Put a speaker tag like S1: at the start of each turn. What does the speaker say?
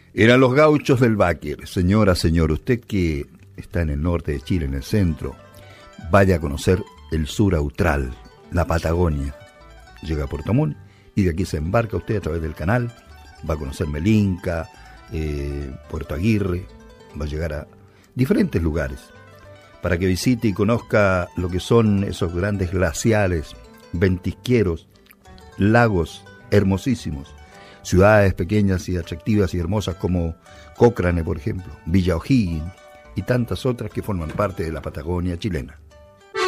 S1: Eran los Gauchos del Báquer. Señora, señor, usted que está en el norte de Chile, en el centro, vaya a conocer el sur austral, la Patagonia. Llega a Puerto Montt y de aquí se embarca usted a través del canal, va a conocer Melinca, Puerto Aguirre, va a llegar a diferentes lugares para que visite y conozca lo que son esos grandes glaciares, ventisqueros, lagos hermosísimos, ciudades pequeñas y atractivas y hermosas como Cochrane, por ejemplo, Villa O'Higgins y tantas otras que forman parte de la Patagonia chilena.